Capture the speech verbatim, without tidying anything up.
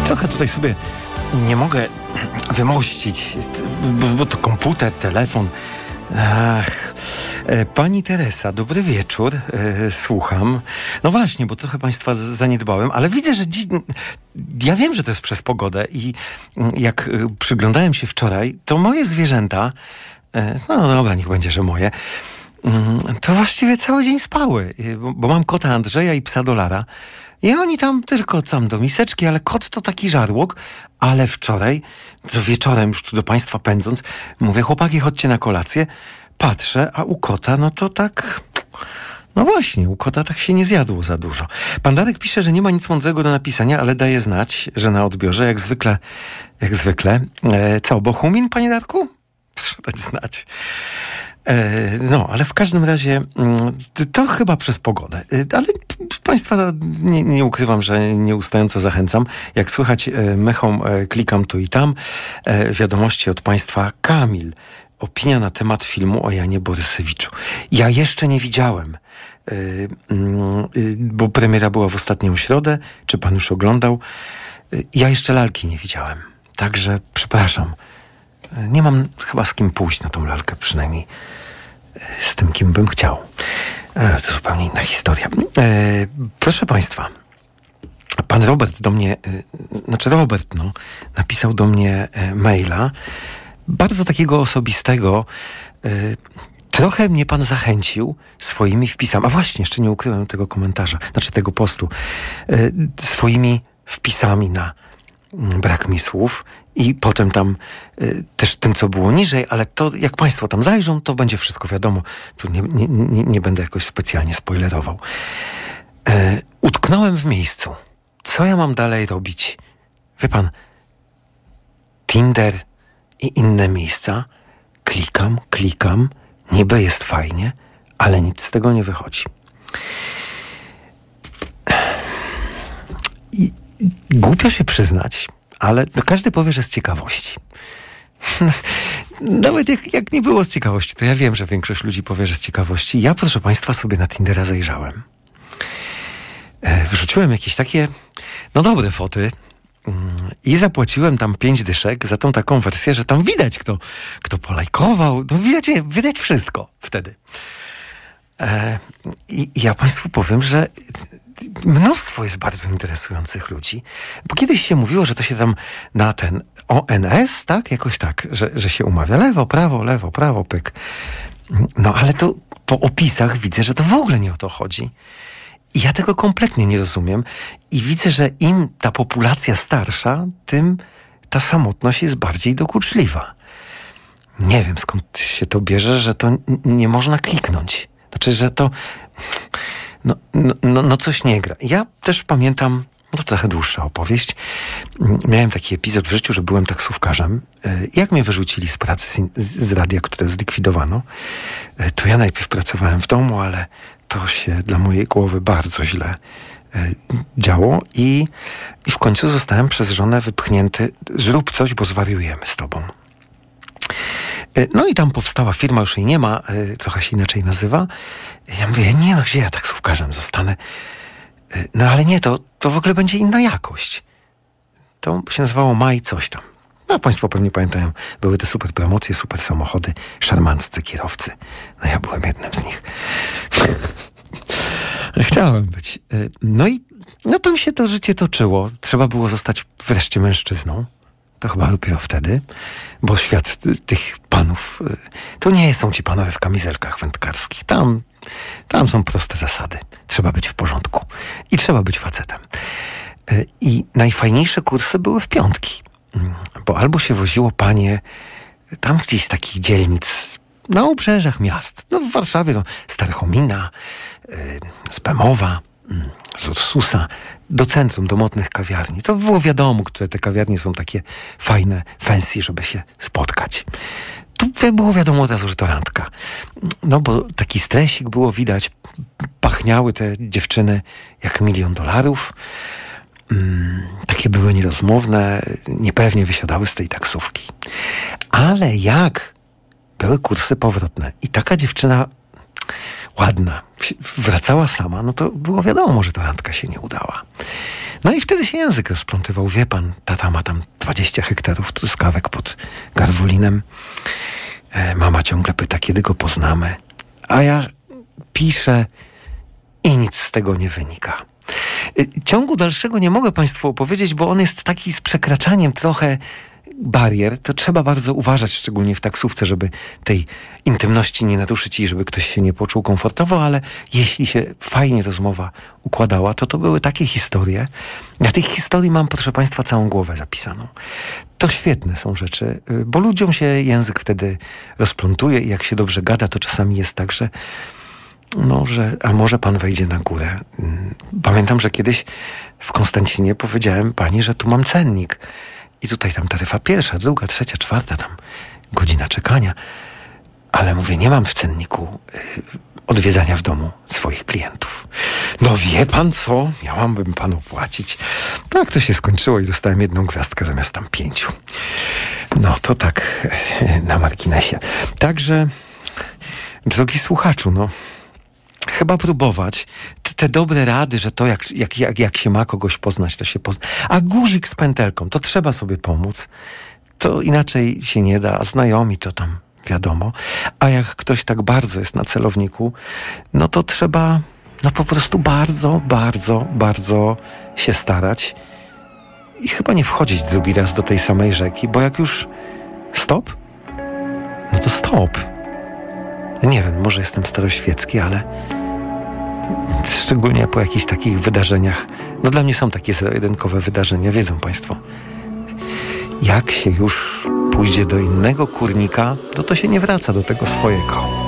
trochę tutaj sobie nie mogę wymościć, bo, bo to komputer, telefon. Ach, pani Teresa, dobry wieczór, e, słucham. No właśnie, bo trochę państwa zaniedbałem, ale widzę, że dzi- ja wiem, że to jest przez pogodę i jak przyglądałem się wczoraj, to moje zwierzęta, e, no dobra, niech będzie, że moje, to właściwie cały dzień spały, bo, bo mam kota Andrzeja i psa Dolara. I oni tam tylko tam do miseczki, ale kot to taki żarłok. Ale wczoraj, to wieczorem już tu do państwa pędząc, mówię, chłopaki, chodźcie na kolację. Patrzę, a u kota, no to tak... No właśnie, u kota tak się nie zjadło za dużo. Pan Darek pisze, że nie ma nic mądrego do napisania, ale daje znać, że na odbiorze, jak zwykle, jak zwykle. E, co, Bochumin, panie Darku? Proszę dać znać. No, ale w każdym razie to chyba przez pogodę. Ale państwa nie, nie ukrywam, że nieustająco zachęcam. Jak słychać, mychą klikam tu i tam. Wiadomości od państwa. Kamil. Opinia na temat filmu o Janie Borysewiczu. Ja jeszcze nie widziałem, bo premiera była w ostatnią środę. Czy pan już oglądał? Ja jeszcze lalki nie widziałem. Także przepraszam. Nie mam chyba z kim pójść na tą lalkę, przynajmniej z tym, kim bym chciał. Ale to zupełnie inna historia. E, proszę państwa, pan Robert do mnie, e, znaczy Robert, no, napisał do mnie e, maila, bardzo takiego osobistego. E, trochę mnie pan zachęcił swoimi wpisami. A właśnie, jeszcze nie ukryłem tego komentarza, znaczy tego postu. E, swoimi wpisami na brak mi słów i potem tam y, też tym, co było niżej, ale to jak państwo tam zajrzą, to będzie wszystko wiadomo. Tu nie, nie, nie, nie będę jakoś specjalnie spoilerował. E, utknąłem w miejscu. Co ja mam dalej robić? Wie pan, Tinder i inne miejsca. Klikam, klikam. Niby jest fajnie, ale nic z tego nie wychodzi. I głupio się przyznać, ale no każdy powie, że z ciekawości. Nawet jak, jak nie było z ciekawości, to ja wiem, że większość ludzi powie, że z ciekawości. Ja, proszę państwa, sobie na Tindera zajrzałem. E, wrzuciłem jakieś takie, no dobre foty mm, i zapłaciłem tam pięć dyszek za tą taką wersję, że tam widać, kto, kto polajkował. No widać, widać wszystko wtedy. E, i, I ja państwu powiem, że mnóstwo jest bardzo interesujących ludzi. Bo kiedyś się mówiło, że to się tam na ten O N S, tak? Jakoś tak, że, że się umawia lewo, prawo, lewo, prawo, pyk. No ale to po opisach widzę, że to w ogóle nie o to chodzi. I ja tego kompletnie nie rozumiem. I widzę, że im ta populacja starsza, tym ta samotność jest bardziej dokuczliwa. Nie wiem, skąd się to bierze, że to n- nie można kliknąć. Znaczy, że to... No, no, no coś nie gra. Ja też pamiętam, no trochę dłuższa opowieść, miałem taki epizod w życiu, że byłem taksówkarzem. Jak mnie wyrzucili z pracy z, z radia, które zlikwidowano, to ja najpierw pracowałem w domu, ale to się dla mojej głowy bardzo źle działo i, i w końcu zostałem przez żonę wypchnięty. Zrób coś, bo zwariujemy z tobą. No i tam powstała firma, już jej nie ma, trochę się inaczej nazywa. Ja mówię, nie no, gdzie ja taksówkarzem zostanę? No ale nie, to, to w ogóle będzie inna jakość. To się nazywało Maj coś tam. No państwo pewnie pamiętają, były te super promocje, super samochody, szarmanccy kierowcy. No ja byłem jednym z nich. Chciałem być. No i no tam się to życie toczyło. Trzeba było zostać wreszcie mężczyzną. To chyba dopiero wtedy, bo świat tych panów, to nie są ci panowie w kamizelkach wędkarskich. Tam, tam są proste zasady. Trzeba być w porządku i trzeba być facetem. I najfajniejsze kursy były w piątki, bo albo się woziło panie tam gdzieś z takich dzielnic na obrzeżach miast. No w Warszawie to Starchomina, z Bemowa, z Ursusa, do centrum, do modnych kawiarni. To było wiadomo, które te kawiarnie są takie fajne, fancy, żeby się spotkać. Tu było wiadomo od razu, że to randka. No bo taki stresik było widać. Pachniały te dziewczyny jak milion dolarów. Mm, takie były nierozmowne, niepewnie wysiadały z tej taksówki. Ale jak były kursy powrotne i taka dziewczyna ładna wracała sama, no to było wiadomo, że ta randka się nie udała. No i wtedy się język rozplątywał. Wie pan, tata ma tam dwadzieścia hektarów truskawek pod Garwolinem. E, mama ciągle pyta, kiedy go poznamy. A ja piszę i nic z tego nie wynika. E, ciągu dalszego nie mogę państwu opowiedzieć, bo on jest taki z przekraczaniem trochę barier. To trzeba bardzo uważać, szczególnie w taksówce, żeby tej intymności nie naruszyć i żeby ktoś się nie poczuł komfortowo, ale jeśli się fajnie rozmowa układała, to to były takie historie. Ja tych historii mam, proszę państwa, całą głowę zapisaną. To świetne są rzeczy, bo ludziom się język wtedy rozplątuje i jak się dobrze gada, to czasami jest tak, że no, że a może pan wejdzie na górę. Pamiętam, że kiedyś w Konstancinie powiedziałem pani, że tu mam cennik. I tutaj tam taryfa pierwsza, druga, trzecia, czwarta, tam godzina czekania. Ale mówię, nie mam w cenniku y, odwiedzania w domu swoich klientów. No wie pan co? Miałabym panu płacić. Tak to się skończyło i dostałem jedną gwiazdkę zamiast tam pięciu. No to tak y, na marginesie. Także, drogi słuchaczu, no chyba próbować. Te dobre rady, że to jak, jak, jak, jak się ma kogoś poznać, to się pozna. A guzik z pętelką, to trzeba sobie pomóc. To inaczej się nie da, a znajomi to tam wiadomo. A jak ktoś tak bardzo jest na celowniku, no to trzeba no po prostu bardzo, bardzo, bardzo się starać i chyba nie wchodzić drugi raz do tej samej rzeki, bo jak już stop, no to stop. Nie wiem, może jestem staroświecki, ale szczególnie po jakichś takich wydarzeniach, no dla mnie są takie zero-jedynkowe wydarzenia, wiedzą państwo. Jak się już pójdzie do innego kurnika, to to się nie wraca do tego swojego.